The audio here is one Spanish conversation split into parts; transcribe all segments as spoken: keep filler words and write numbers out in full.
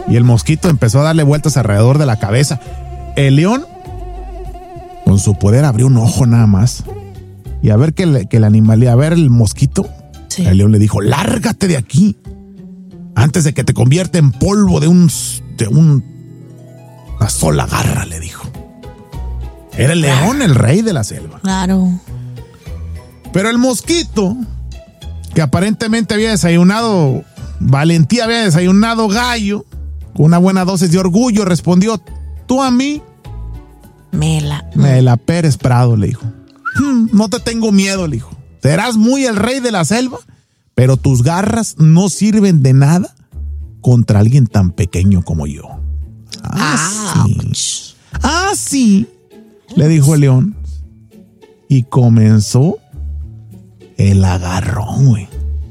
Y el mosquito empezó a darle vueltas alrededor de la cabeza. El león, con su poder, abrió un ojo nada más. Y a ver que, le, que el animal, a ver el mosquito, sí. El león le dijo, lárgate de aquí, antes de que te convierta en polvo de un, de un, una sola garra, le dijo. Era el león, el rey de la selva. Claro. Pero el mosquito, que aparentemente había desayunado valentía, había desayunado gallo, con una buena dosis de orgullo, respondió, tú a mí me la... Me la Pérez Prado, le dijo. Hmm, no te tengo miedo, le dijo. Serás muy el rey de la selva, pero tus garras no sirven de nada contra alguien tan pequeño como yo. Ah, sí. Ah, sí, le dijo el león. Y comenzó el agarrón, güey.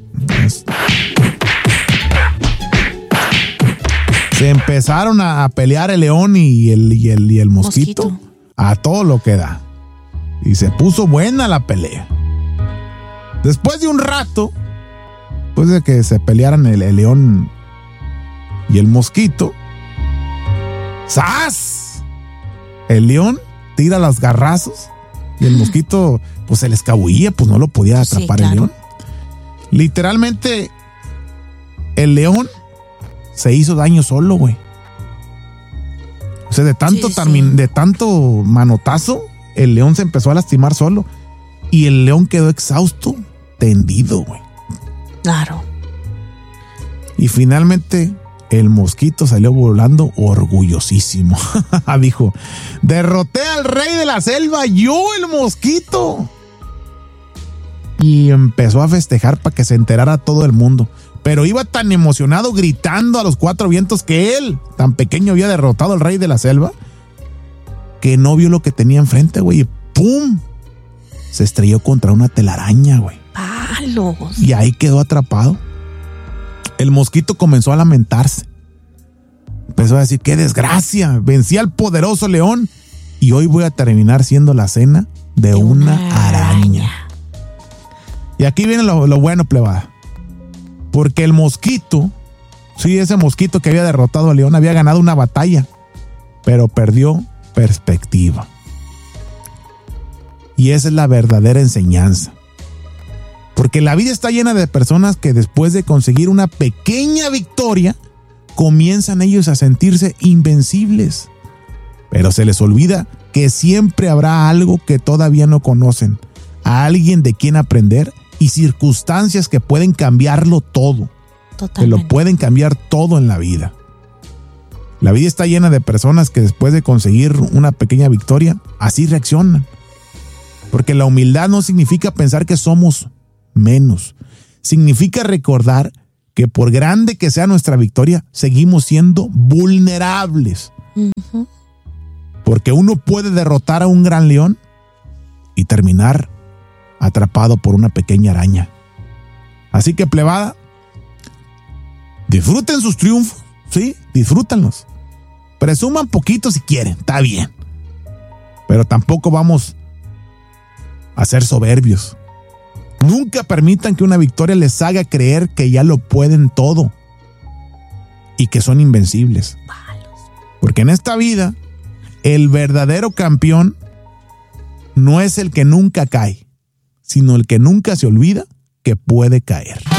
Se empezaron a pelear el león y el, y el, y el mosquito, mosquito a todo lo que da. Y se puso buena la pelea. Después de un rato, después de que se pelearan el, el león y el mosquito, ¡zas! El león tira los garrazos y el mosquito pues se le escabullía, pues no lo podía atrapar, sí, claro. El león. Literalmente el león se hizo daño solo, güey. O sea, de tanto, sí, termin- sí. de tanto manotazo, el león se empezó a lastimar solo. Y el león quedó exhausto, tendido, güey. Claro. Y finalmente el mosquito salió volando orgullosísimo. Dijo, derroté al rey de la selva, yo el mosquito. Y empezó a festejar para que se enterara todo el mundo. Pero iba tan emocionado gritando a los cuatro vientos que él, tan pequeño, había derrotado al rey de la selva, que no vio lo que tenía enfrente, güey. Y ¡pum! Se estrelló contra una telaraña, güey. ¡Palos! Y ahí quedó atrapado. El mosquito comenzó a lamentarse. Empezó a decir, ¡qué desgracia! Vencí al poderoso león y hoy voy a terminar siendo la cena de, de una, una araña. araña. Y aquí viene lo, lo bueno, plebada. Porque el mosquito, sí, ese mosquito que había derrotado al león había ganado una batalla, pero perdió perspectiva. Y esa es la verdadera enseñanza. Porque la vida está llena de personas que después de conseguir una pequeña victoria, comienzan ellos a sentirse invencibles. Pero se les olvida que siempre habrá algo que todavía no conocen, a alguien de quien aprender y circunstancias que pueden cambiarlo todo. Totalmente. Que lo pueden cambiar todo en la vida. La vida está llena de personas que después de conseguir una pequeña victoria, así reaccionan. Porque la humildad no significa pensar que somos menos. Significa recordar que por grande que sea nuestra victoria, seguimos siendo vulnerables. Uh-huh. Porque uno puede derrotar a un gran león y terminar atrapado por una pequeña araña. Así que, plebada, disfruten sus triunfos, sí, disfrútenlos. Presuman poquito si quieren, está bien. Pero tampoco vamos a ser soberbios. Nunca permitan que una victoria les haga creer que ya lo pueden todo y que son invencibles. Porque en esta vida, el verdadero campeón no es el que nunca cae, sino el que nunca se olvida que puede caer.